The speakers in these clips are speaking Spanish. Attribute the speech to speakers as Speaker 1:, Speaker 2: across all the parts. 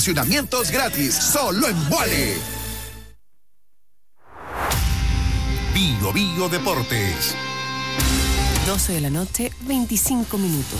Speaker 1: Estacionamientos gratis, solo en Vuale.
Speaker 2: Bio Bio Deportes.
Speaker 3: 12 de la noche, 25 minutos.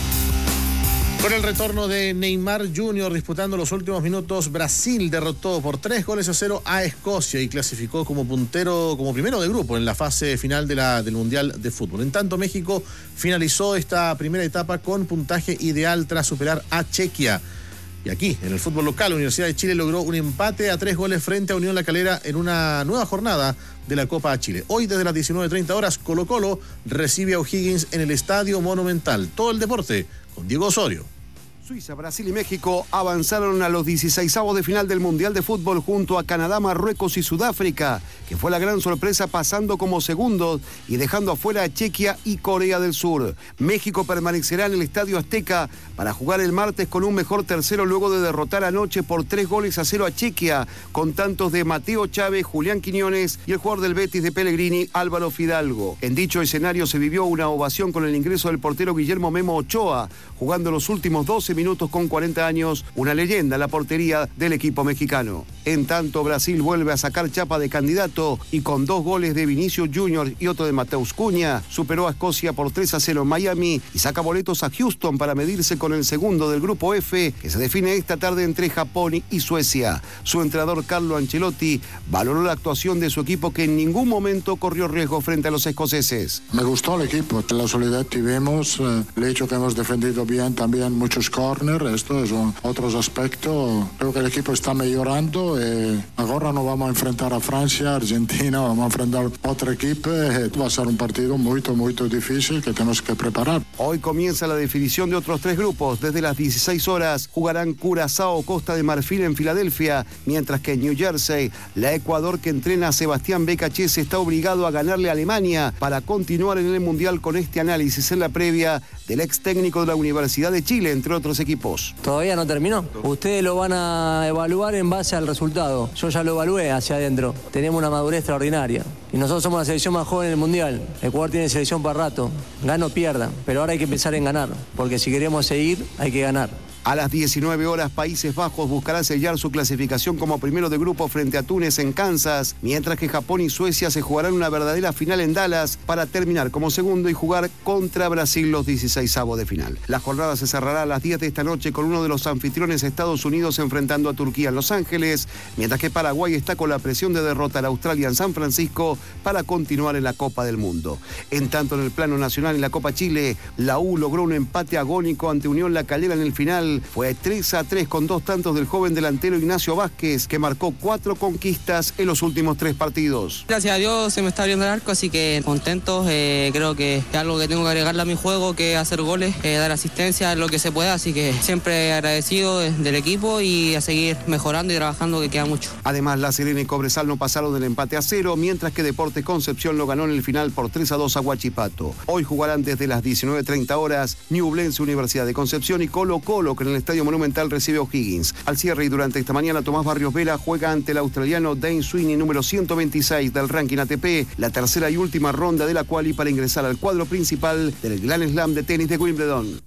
Speaker 4: Con el retorno de Neymar Jr. disputando los últimos minutos, Brasil derrotó por 3-0 a Escocia y clasificó como primero de grupo en la fase final del Mundial de Fútbol. En tanto, México finalizó esta primera etapa con puntaje ideal tras superar a Chequia. Y aquí, en el fútbol local, la Universidad de Chile logró un empate a 3 goles frente a Unión La Calera en una nueva jornada de la Copa Chile. Hoy, desde las 19:30 horas, Colo-Colo recibe a O'Higgins en el Estadio Monumental. Todo el deporte con Diego Osorio.
Speaker 5: Suiza, Brasil y México avanzaron a los 16avos de final del Mundial de Fútbol junto a Canadá, Marruecos y Sudáfrica, que fue la gran sorpresa pasando como segundos y dejando afuera a Chequia y Corea del Sur. México permanecerá en el Estadio Azteca para jugar el martes con un mejor tercero luego de derrotar anoche por 3-0 a Chequia, con tantos de Mateo Chávez, Julián Quiñones y el jugador del Betis de Pellegrini, Álvaro Fidalgo. En dicho escenario se vivió una ovación con el ingreso del portero Guillermo Memo Ochoa, jugando los últimos 12 minutos con 40 años, una leyenda en la portería del equipo mexicano. En tanto, Brasil vuelve a sacar chapa de candidato y con 2 goles de Vinicius Jr. y otro de Mateus Cunha, superó a Escocia por 3-0 en Miami y saca boletos a Houston para medirse con el segundo del grupo F, que se define esta tarde entre Japón y Suecia. Su entrenador Carlo Ancelotti valoró la actuación de su equipo, que en ningún momento corrió riesgo frente a los escoceses.
Speaker 6: Me gustó el equipo, la solidez tuvimos, el hecho que hemos defendido bien también muchos corners, esto es otros aspectos. Creo que el equipo está mejorando. Ahora nos vamos a enfrentar a Francia, Argentina, vamos a enfrentar a otro equipo. Va a ser un partido muy difícil que tenemos que preparar.
Speaker 5: Hoy comienza la definición de otros 3 grupos. Desde las 16 horas jugarán Curazao, Costa de Marfil en Filadelfia, mientras que en New Jersey, la Ecuador que entrena a Sebastián Becachese está obligado a ganarle a Alemania para continuar en el Mundial. Con este análisis en la previa del ex técnico de la Universidad de Chile, entre otros equipos.
Speaker 7: Todavía no terminó. Ustedes lo van a evaluar en base al resultado. Yo ya lo evalué hacia adentro. Tenemos una madurez extraordinaria. Y nosotros somos la selección más joven en el Mundial. Ecuador tiene selección para rato. Gana o pierda. Pero ahora hay que pensar en ganar. Porque si queremos seguir, hay que ganar.
Speaker 5: A las 19 horas, Países Bajos buscará sellar su clasificación como primero de grupo frente a Túnez en Kansas, mientras que Japón y Suecia se jugarán una verdadera final en Dallas para terminar como segundo y jugar contra Brasil los 16avos de final. La jornada se cerrará a las 10 de esta noche con uno de los anfitriones, Estados Unidos, enfrentando a Turquía en Los Ángeles, mientras que Paraguay está con la presión de derrotar a Australia en San Francisco para continuar en la Copa del Mundo. En tanto, en el plano nacional, en la Copa Chile, la U logró un empate agónico ante Unión La Calera en el final. Fue 3-3 con 2 tantos del joven delantero Ignacio Vázquez, que marcó 4 conquistas en los últimos 3 partidos.
Speaker 8: Gracias a Dios se me está abriendo el arco, así que contentos. Creo que es algo que tengo que agregarle a mi juego, que es hacer goles, dar asistencia, lo que se pueda, así que siempre agradecido del equipo y a seguir mejorando y trabajando, que queda mucho.
Speaker 5: Además, La Serena y Cobresal no pasaron del empate a 0, mientras que Deportes Concepción lo ganó en el final por 3-2 a Huachipato. Hoy jugarán desde las 19:30 horas Ñublense, Universidad de Concepción, y Colo-Colo, que en el Estadio Monumental recibe a O'Higgins. Al cierre y durante esta mañana, Tomás Barrios Vela juega ante el australiano Dane Sweeney, número 126 del ranking ATP, la tercera y última ronda de la quali para ingresar al cuadro principal del Grand Slam de tenis de Wimbledon.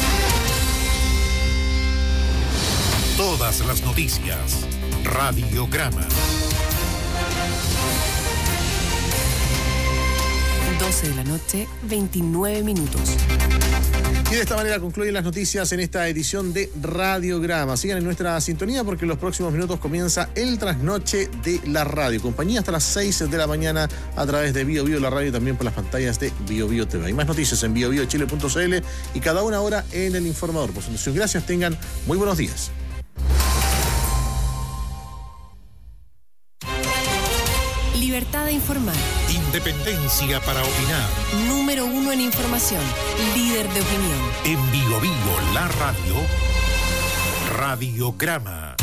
Speaker 2: Todas las noticias. Radiograma.
Speaker 3: 12 de la noche, 29 minutos.
Speaker 4: Y de esta manera concluyen las noticias en esta edición de Radiograma. Sigan en nuestra sintonía porque en los próximos minutos comienza el trasnoche de la radio. Compañía hasta las 6 de la mañana a través de Bio Bio, la radio, y también por las pantallas de Bio Bio TV. Hay más noticias en biobiochile.cl y cada una hora en El Informador. Por su atención, gracias. Tengan muy buenos días.
Speaker 3: Libertad de informar.
Speaker 2: Independencia para opinar.
Speaker 3: Número 1 en información. Líder de opinión.
Speaker 2: En Bio Bio, la radio. Radiograma.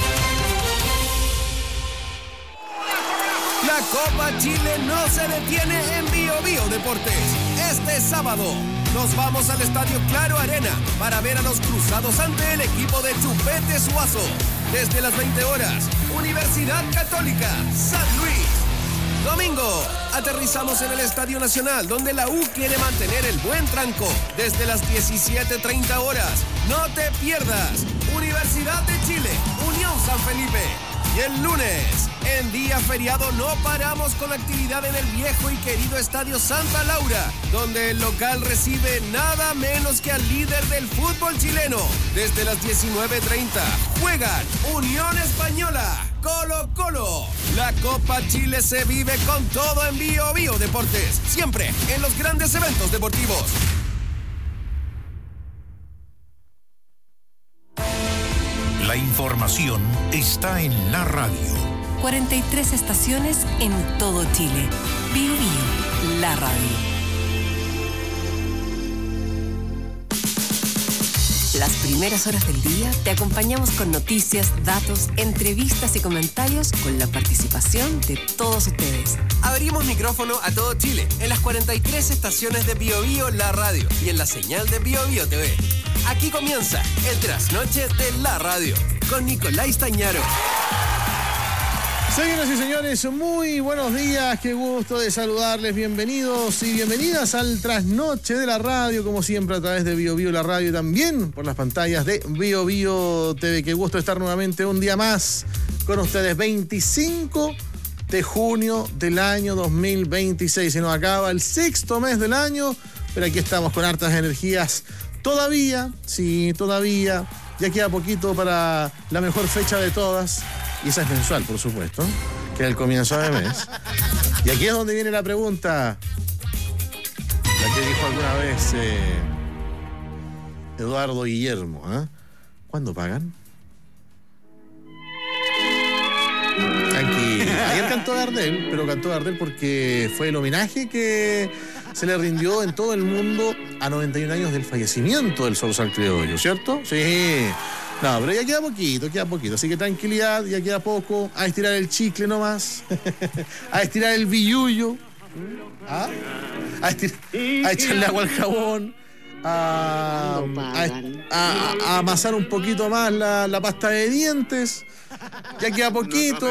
Speaker 1: La Copa Chile no se detiene en Bio Bio Deportes. Este sábado nos vamos al Estadio Claro Arena para ver a los cruzados ante el equipo de Chupete Suazo. Desde las 20 horas, Universidad Católica, San Luis. Domingo, aterrizamos en el Estadio Nacional, donde la U quiere mantener el buen tranco. Desde las 17:30 horas, no te pierdas. Universidad de Chile, Unión Felipe. Y el lunes, en día feriado, no paramos con actividad en el viejo y querido Estadio Santa Laura, donde el local recibe nada menos que al líder del fútbol chileno. Desde las 19:30 juegan Unión Española, Colo-Colo. La Copa Chile se vive con todo en Bio Bio Deportes, siempre en los grandes eventos deportivos.
Speaker 2: La información está en la radio.
Speaker 3: 43 estaciones en todo Chile. Bio Bio, la radio. Las primeras horas del día te acompañamos con noticias, datos, entrevistas y comentarios con la participación de todos ustedes.
Speaker 1: Abrimos micrófono a todo Chile en las 43 estaciones de Bio Bio, la radio y en la señal de Bio Bio TV. Aquí comienza el trasnoche de la radio con Nicolás Tañaro.
Speaker 4: Señoras y señores, muy buenos días, qué gusto de saludarles, bienvenidos y bienvenidas al trasnoche de la radio, como siempre a través de Bio Bio la radio y también por las pantallas de Bio Bio TV. Qué gusto estar nuevamente un día más con ustedes, 25 de junio del año 2026. Se nos acaba el 6º mes del año, pero aquí estamos con hartas energías. Todavía, ya queda poquito para la mejor fecha de todas, y esa es mensual, por supuesto, que es el comienzo de mes. Y aquí es donde viene la pregunta, la que dijo alguna vez Eduardo Guillermo, ¿eh? ¿Cuándo pagan? Tranquilo. Ayer cantó Gardel, pero cantó Gardel porque fue el homenaje que se le rindió en todo el mundo a 91 años del fallecimiento del Zorzal Criollo, ¿cierto? Sí. No, pero ya queda poquito. Así que tranquilidad, ya queda poco. A estirar el chicle nomás. A estirar el billullo. ¿Ah? A echarle agua al jabón. A amasar un poquito más la pasta de dientes. Ya queda poquito.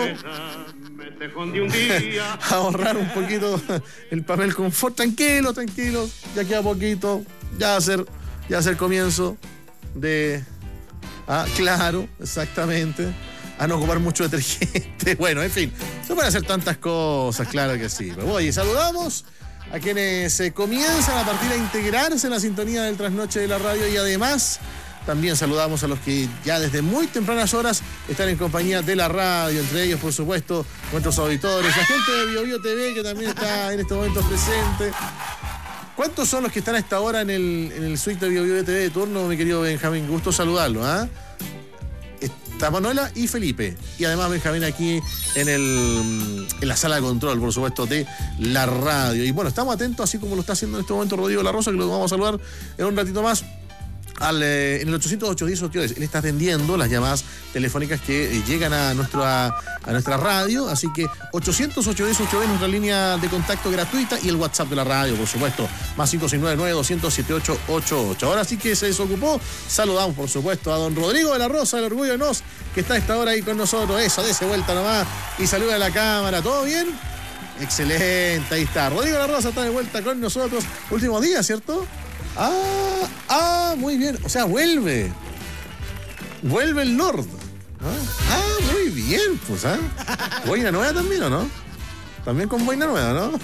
Speaker 4: A ahorrar un poquito el papel confort. Tranquilo. Ya queda poquito. Ya va a ser comienzo de... Ah, claro, exactamente. A no ocupar mucho detergente. Bueno, en fin, se pueden hacer tantas cosas, claro que sí. Pero oye, saludamos a quienes comienzan a partir a integrarse en la sintonía del trasnoche de la radio y además también saludamos a los que ya desde muy tempranas horas están en compañía de la radio, entre ellos, por supuesto, nuestros auditores, la gente de Bio Bio TV que también está en este momento presente. ¿Cuántos son los que están a esta hora en el suite de Bio Bio TV de turno, mi querido Benjamín? Gusto saludarlo, ¿ah? Está Manuela y Felipe. Y además Benjamín aquí en la sala de control, por supuesto, de la radio. Y bueno, estamos atentos, así como lo está haciendo en este momento Rodrigo La Rosa, que lo vamos a saludar en un ratito más. En el 800-810-810. Él está atendiendo las llamadas telefónicas que llegan a nuestra radio, así que 800-810-810 nuestra línea de contacto gratuita y el WhatsApp de la radio, por supuesto, más 569-900-7888. Ahora sí que se desocupó, saludamos por supuesto a don Rodrigo de la Rosa, el orgullo de nos, que está a esta hora ahí con nosotros. Eso, dése vuelta nomás y saluda a la cámara. ¿Todo bien? Excelente, ahí está. Rodrigo de la Rosa está de vuelta con nosotros. Último día, ¿cierto? Muy bien. O sea, vuelve el Lord. Muy bien, pues, Boina nueva también, ¿o no? También con boina nueva, ¿no?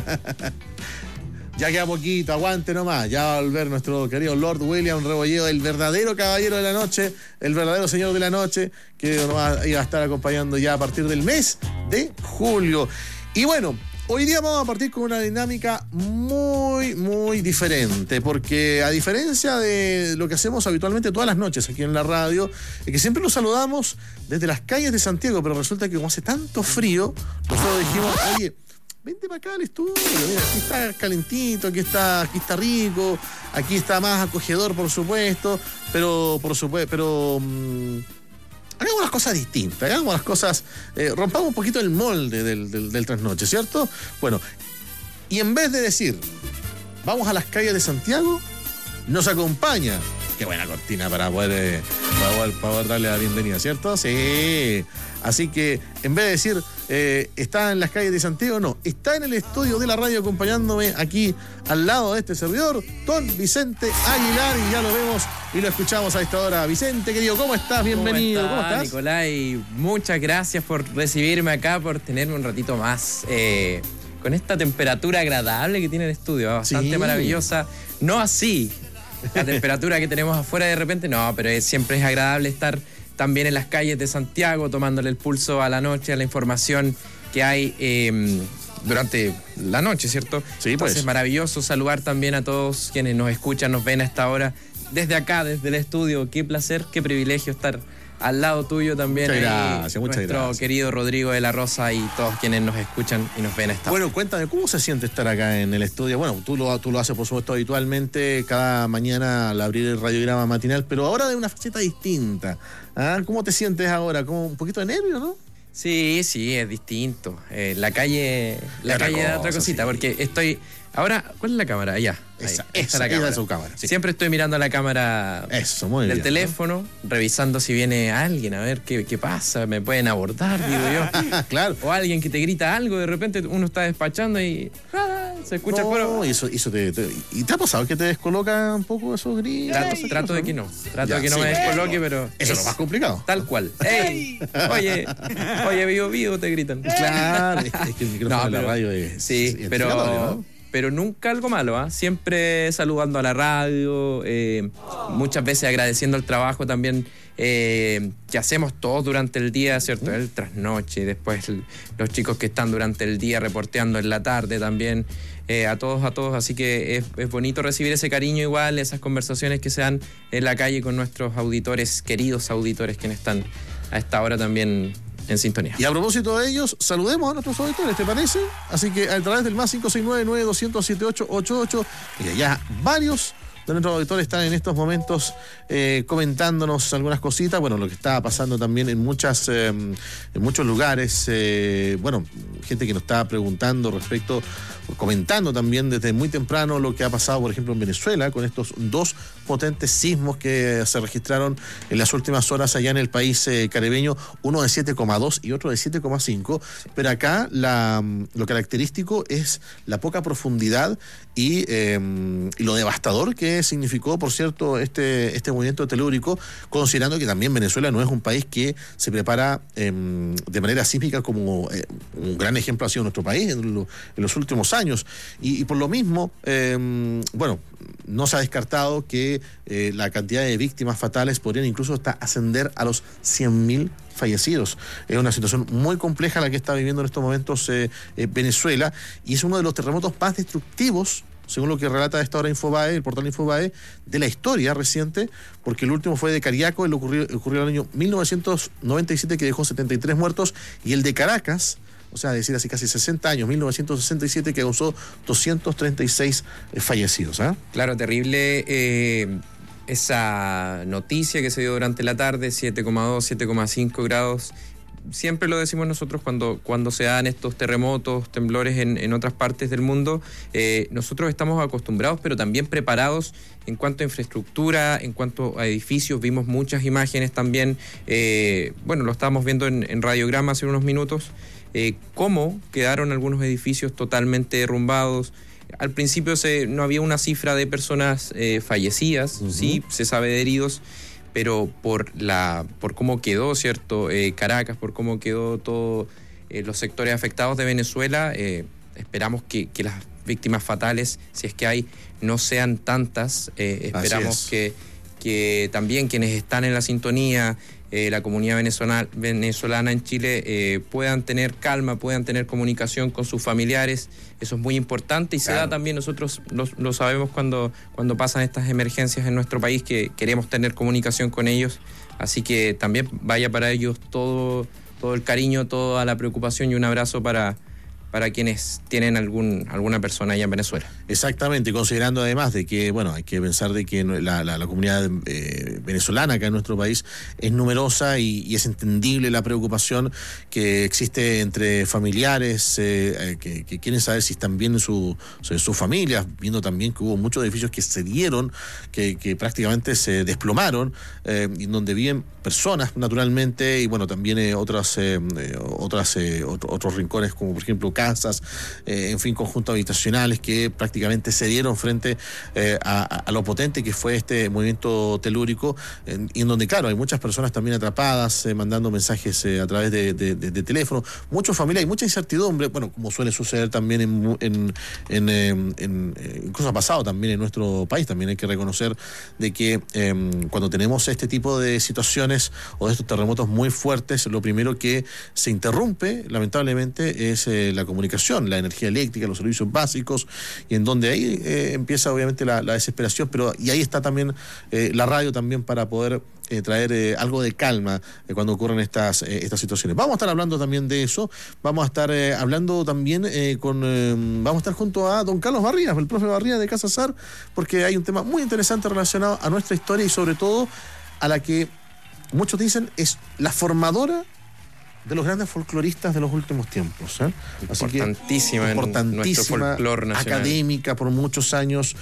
Speaker 4: Ya queda poquito, aguante nomás. Ya va a volver nuestro querido Lord William Rebolledo, el verdadero caballero de la noche, el verdadero señor de la noche, que nos iba a estar acompañando ya a partir del mes de julio. Y bueno, hoy día vamos a partir con una dinámica muy diferente, porque a diferencia de lo que hacemos habitualmente todas las noches aquí en la radio, que siempre nos saludamos desde las calles de Santiago, pero resulta que como hace tanto frío, nosotros dijimos, oye, vente para acá al estudio, mira, aquí está calentito, aquí está rico, aquí está más acogedor, por supuesto, pero hagamos las cosas distintas, hagamos las cosas, rompamos un poquito el molde del trasnoche, ¿cierto? Bueno, y en vez de decir, vamos a las calles de Santiago, nos acompaña Qué buena cortina para poder darle la bienvenida, ¿cierto? Sí. Así que, en vez de decir, está en las calles de Santiago, no, está en el estudio de la radio acompañándome aquí al lado de este servidor, don Vicente Aguilar, y ya lo vemos y lo escuchamos a esta hora. Vicente, querido, ¿cómo estás? Bienvenido. ¿Cómo estás?
Speaker 9: Nicolai, muchas gracias por recibirme acá, por tenerme un ratito más. Con esta temperatura agradable que tiene el estudio, bastante maravillosa. No así la temperatura que tenemos afuera de repente, no, pero siempre es agradable estar también en las calles de Santiago, tomándole el pulso a la noche, a la información que hay durante la noche, ¿cierto? Sí, entonces, pues. Es maravilloso saludar también a todos quienes nos escuchan, nos ven a esta hora, desde acá, desde el estudio. Qué placer, qué privilegio estar al lado tuyo también.
Speaker 4: Muchas gracias,
Speaker 9: nuestro querido Rodrigo de la Rosa y todos quienes nos escuchan y nos ven a esta hora.
Speaker 4: Bueno, cuéntame, ¿cómo se siente estar acá en el estudio? Bueno, tú lo haces, por supuesto, habitualmente, cada mañana al abrir el radiograma matinal, pero ahora de una faceta distinta. ¿Cómo te sientes ahora? ¿Como un poquito de nervio, no?
Speaker 9: Sí, es distinto. La calle da otra cosita, sí. Porque estoy... Ahora, ¿cuál es la cámara? Allá.
Speaker 4: Esa es la cámara. Su cámara, sí.
Speaker 9: Siempre estoy mirando la cámara del teléfono, ¿no? Revisando si viene alguien, a ver qué pasa, me pueden abordar, digo yo.
Speaker 4: Claro.
Speaker 9: O alguien que te grita algo, de repente uno está despachando y se escucha el coro.
Speaker 4: ¿Y te ha pasado que te descoloca un poco esos gritos?
Speaker 9: Trato de que no. Trato de que no me descoloque, pero...
Speaker 4: Eso es lo más complicado.
Speaker 9: Tal cual. ¡Ey! Oye, vivo, te gritan.
Speaker 4: Claro, es que el micrófono de la radio es...
Speaker 9: Sí, pero nunca algo malo, siempre saludando a la radio, muchas veces agradeciendo el trabajo también que hacemos todos durante el día, ¿cierto? El trasnoche, después los chicos que están durante el día reporteando en la tarde también, a todos, así que es bonito recibir ese cariño igual, esas conversaciones que se dan en la calle con nuestros auditores, queridos auditores, quienes están a esta hora también en sintonía.
Speaker 4: Y a propósito de ellos, saludemos a nuestros auditores, ¿te parece? Así que a través del más 569-9200-7888, y ya varios de nuestros auditores están en estos momentos comentándonos algunas cositas, bueno, lo que está pasando también en muchos lugares, gente que nos está preguntando comentando también desde muy temprano lo que ha pasado, por ejemplo, en Venezuela, con estos dos potentes sismos que se registraron en las últimas horas allá en el país caribeño, uno de 7,2 y otro de 7,5, pero acá lo característico es la poca profundidad y lo devastador que significó, por cierto, este movimiento telúrico, considerando que también Venezuela no es un país que se prepara de manera sísmica como un gran ejemplo ha sido nuestro país en los últimos años. Y por lo mismo, no se ha descartado que la cantidad de víctimas fatales podrían incluso hasta ascender a los 100.000 fallecidos. Es una situación muy compleja la que está viviendo en estos momentos Venezuela, y es uno de los terremotos más destructivos, según lo que relata a esta hora Infobae, el portal Infobae, de la historia reciente, porque el último fue de Cariaco, ocurrió en el año 1997, que dejó 73 muertos, y el de Caracas, o sea, decir así casi 60 años, 1967, que causó 236 fallecidos.
Speaker 9: Claro, terrible esa noticia que se dio durante la tarde, 7,2, 7,5 grados. Siempre lo decimos nosotros cuando se dan estos terremotos, temblores en otras partes del mundo. Nosotros estamos acostumbrados, pero también preparados en cuanto a infraestructura, en cuanto a edificios. Vimos muchas imágenes también, lo estábamos viendo en radiograma hace unos minutos, cómo quedaron algunos edificios totalmente derrumbados. Al principio no había una cifra de personas fallecidas, sí, se sabe de heridos, pero por cómo quedó, ¿cierto? Caracas, por cómo quedó todos los sectores afectados de Venezuela, esperamos que las víctimas fatales, si es que hay, no sean tantas. Esperamos que también quienes están en la sintonía, la comunidad venezolana en Chile, puedan tener calma, puedan tener comunicación con sus familiares. Eso es muy importante y claro, se da también, nosotros lo sabemos cuando pasan estas emergencias en nuestro país, que queremos tener comunicación con ellos. Así que también vaya para ellos todo el cariño, toda la preocupación y un abrazo para para quienes tienen alguna persona allá en Venezuela.
Speaker 4: Exactamente, y considerando además de que, bueno, hay que pensar de que la comunidad venezolana acá en nuestro país es numerosa y es entendible la preocupación que existe entre familiares que quieren saber si están bien sus familias, viendo también que hubo muchos edificios que se dieron, que prácticamente se desplomaron, y donde viven personas naturalmente, y bueno, también otros rincones como por ejemplo casas, en fin, conjuntos habitacionales que prácticamente se dieron frente a lo potente que fue este movimiento telúrico, y en donde claro, hay muchas personas también atrapadas, mandando mensajes a través de teléfono, muchas familias y mucha incertidumbre, bueno, como suele suceder también incluso ha pasado también en nuestro país. También hay que reconocer de que cuando tenemos este tipo de situaciones o de estos terremotos muy fuertes, lo primero que se interrumpe lamentablemente es la comunicación, la energía eléctrica, los servicios básicos, y en donde ahí empieza obviamente la desesperación, y ahí está también la radio también para poder traer algo de calma cuando ocurren estas situaciones. Vamos a estar hablando también de eso, vamos a estar hablando también vamos a estar junto a don Carlos Barría, el profe Barría de Casa Sar, porque hay un tema muy interesante relacionado a nuestra historia y sobre todo a la que muchos dicen es la formadora de los grandes folcloristas de los últimos tiempos.
Speaker 9: Importantísima en nuestro folclor nacional.
Speaker 4: Académica por muchos años,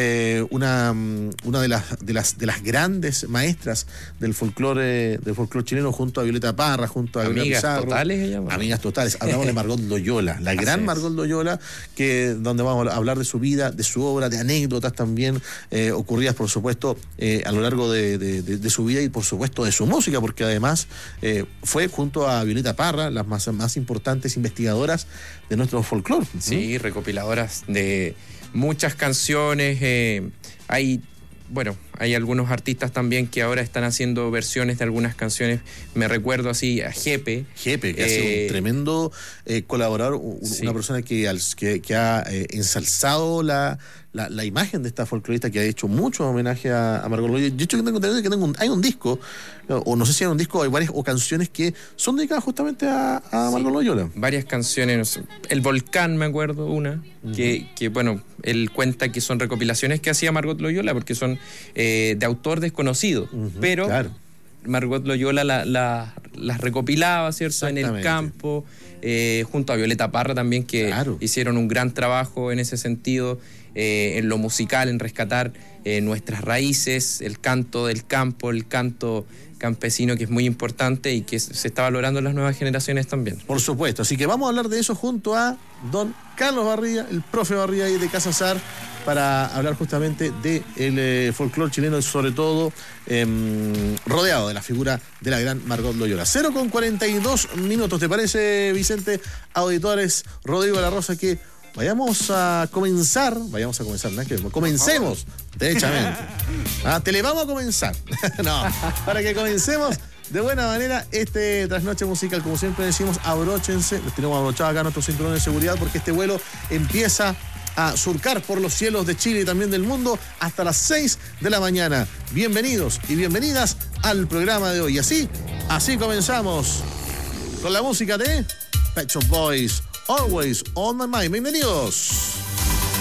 Speaker 4: una de las grandes maestras del folclor chileno, junto a Violeta Parra, junto a
Speaker 9: Amigas
Speaker 4: Pizarro,
Speaker 9: Totales ella, bueno.
Speaker 4: Amigas Totales. Hablamos de Margot Loyola, la gran Margot Loyola, donde vamos a hablar de su vida, de su obra, de anécdotas también ocurridas, por supuesto, a lo largo de su vida, y por supuesto de su música, porque además fue junto a Violeta Parra las más importantes investigadoras de nuestro folclore.
Speaker 9: Sí, recopiladoras de muchas canciones. Hay algunos artistas también que ahora están haciendo versiones de algunas canciones. Me recuerdo así a Jepe,
Speaker 4: que ha sido un tremendo colaborador, una persona que ha ensalzado la imagen de esta folclorista, que ha hecho mucho homenaje a Margot Loyola. De hecho, hay un disco, o no sé si hay un disco, hay varias o canciones que son dedicadas justamente a Margot Loyola.
Speaker 9: Varias canciones, El Volcán, me acuerdo, una, que bueno, él cuenta que son recopilaciones que hacía Margot Loyola, porque son de autor desconocido, pero claro, Margot Loyola las recopilaba, ¿cierto?, en el campo, junto a Violeta Parra también, que hicieron un gran trabajo en ese sentido, en lo musical, en rescatar nuestras raíces, el canto del campo, el canto campesino, que es muy importante y que se está valorando en las nuevas generaciones también.
Speaker 4: Por supuesto, así que vamos a hablar de eso junto a don Carlos Barría, el profe Barría ahí de Casa Sar, para hablar justamente del folclore chileno y sobre todo rodeado de la figura de la gran Margot Loyola. 0:42, ¿te parece, Vicente? Auditores, Rodrigo de la Rosa, que vayamos a comenzar, ¿no? Comencemos, derechamente. Te le vamos a comenzar. No, para que comencemos de buena manera este trasnoche musical. Como siempre decimos, abróchense, les tenemos abrochados acá nuestros cinturones de seguridad, porque este vuelo empieza a surcar por los cielos de Chile y también del mundo hasta las 6 de la mañana. Bienvenidos y bienvenidas al programa de hoy. Así comenzamos con la música de Pet Shop Boys, Always on My Mind. Bienvenidos.